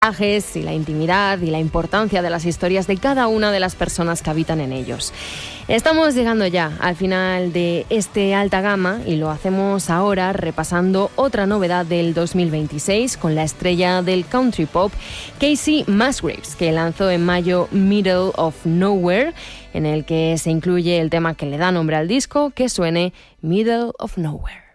paisajes y la intimidad y la importancia de las historias de cada una de las personas que habitan en ellos. Estamos llegando ya al final de este Alta Gama y lo hacemos ahora repasando otra novedad del 2026 con la estrella del country pop Kacey Musgraves, que lanzó en mayo Middle of Nowhere, en el que se incluye el tema que le da nombre al disco, que suene Middle of Nowhere.